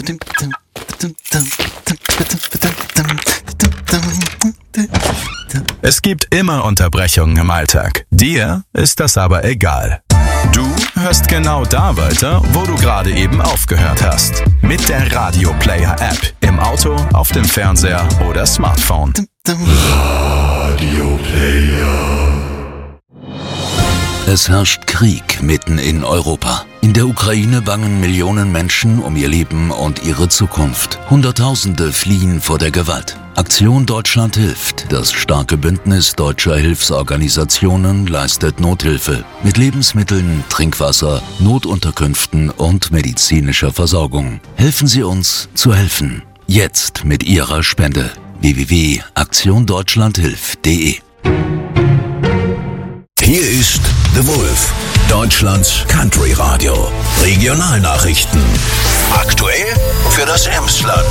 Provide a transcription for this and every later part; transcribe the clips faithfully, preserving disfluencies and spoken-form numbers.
Es gibt immer Unterbrechungen im Alltag. Dir ist das aber egal. Du hörst genau da weiter, wo du gerade eben aufgehört hast. Mit der Radio Player App. Im Auto, auf dem Fernseher oder Smartphone. Radio Player. Es herrscht Krieg mitten in Europa. In der Ukraine bangen Millionen Menschen um ihr Leben und ihre Zukunft. Hunderttausende fliehen vor der Gewalt. Aktion Deutschland hilft. Das starke Bündnis deutscher Hilfsorganisationen leistet Nothilfe mit Lebensmitteln, Trinkwasser, Notunterkünften und medizinischer Versorgung. Helfen Sie uns zu helfen. Jetzt mit Ihrer Spende. w w w punkt aktion deutschland hilft punkt de. Hier ist The Wolf, Deutschlands Country Radio. Regionalnachrichten. Aktuell für das Emsland.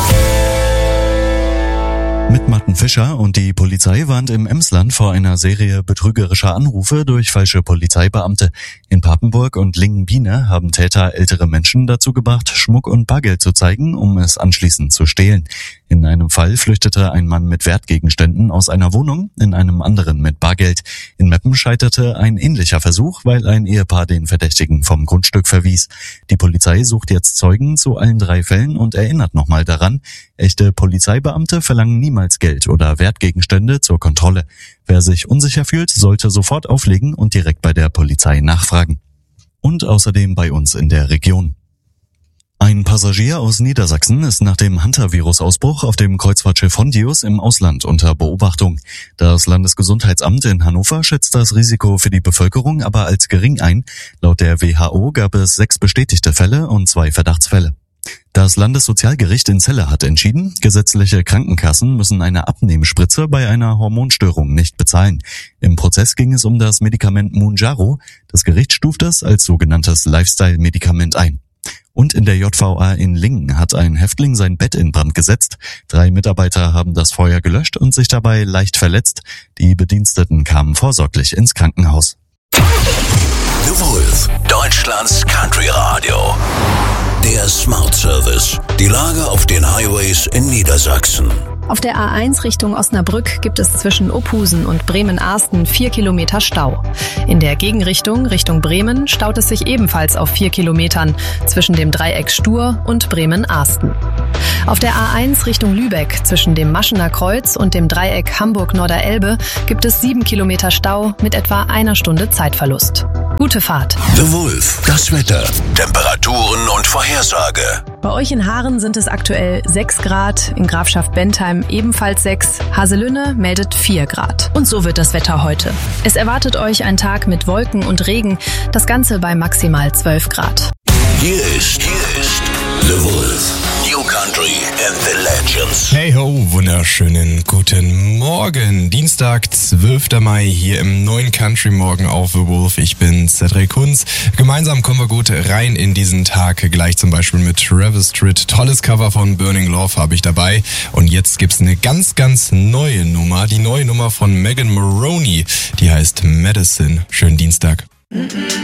Mit Martin Fischer und die Polizei warnt im Emsland vor einer Serie betrügerischer Anrufe durch falsche Polizeibeamte. In Papenburg und Lingen-Biene haben Täter ältere Menschen dazu gebracht, Schmuck und Bargeld zu zeigen, um es anschließend zu stehlen. In einem Fall flüchtete ein Mann mit Wertgegenständen aus einer Wohnung, in einem anderen mit Bargeld. In Meppen scheiterte ein ähnlicher Versuch, weil ein Ehepaar den Verdächtigen vom Grundstück verwies. Die Polizei sucht jetzt Zeugen zu allen drei Fällen und erinnert nochmal daran, echte Polizeibeamte verlangen niemals Geld oder Wertgegenstände zur Kontrolle. Wer sich unsicher fühlt, sollte sofort auflegen und direkt bei der Polizei nachfragen. Und außerdem bei uns in der Region. Ein Passagier aus Niedersachsen ist nach dem Hantavirus-Ausbruch auf dem Kreuzfahrtschiff Hondius im Ausland unter Beobachtung. Das Landesgesundheitsamt in Hannover schätzt das Risiko für die Bevölkerung aber als gering ein. Laut der W H O gab es sechs bestätigte Fälle und zwei Verdachtsfälle. Das Landessozialgericht in Celle hat entschieden, gesetzliche Krankenkassen müssen eine Abnehmspritze bei einer Hormonstörung nicht bezahlen. Im Prozess ging es um das Medikament Mounjaro. Das Gericht stuft es als sogenanntes Lifestyle-Medikament ein. Und in der J V A in Lingen hat ein Häftling sein Bett in Brand gesetzt. Drei Mitarbeiter haben das Feuer gelöscht und sich dabei leicht verletzt. Die Bediensteten kamen vorsorglich ins Krankenhaus. The Wolf, Deutschlands Country Radio. Der Smart Service. Die Lage auf den Highways in Niedersachsen. Auf der A eins Richtung Osnabrück gibt es zwischen Ophusen und Bremen-Arsten vier Kilometer Stau. In der Gegenrichtung, Richtung Bremen, staut es sich ebenfalls auf vier Kilometern zwischen dem Dreieck Stur und Bremen-Arsten. Auf der A eins Richtung Lübeck zwischen dem Maschener Kreuz und dem Dreieck Hamburg-Norderelbe gibt es sieben Kilometer Stau mit etwa einer Stunde Zeitverlust. Gute Fahrt. The Wolf, das Wetter, Temperaturen und Vorhersage. Bei euch in Haaren sind es aktuell sechs Grad, in Grafschaft Bentheim ebenfalls sechs, Haselünne meldet vier Grad. Und so wird das Wetter heute. Es erwartet euch ein Tag mit Wolken und Regen, das Ganze bei maximal zwölf Grad. Hier ist, hier ist The Wolf, New Country and the Legends. Hey ho, wunderschönen guten Morgen. Dienstag, zwölfter Mai, hier im neuen Country Morgen auf The Wolf. Ich bin Cedric Kunz. Gemeinsam kommen wir gut rein in diesen Tag. Gleich zum Beispiel mit Travis Tritt. Tolles Cover von Burning Love habe ich dabei. Und jetzt gibt's eine ganz, ganz neue Nummer. Die neue Nummer von Megan Moroney. Die heißt Medicine. Schönen Dienstag.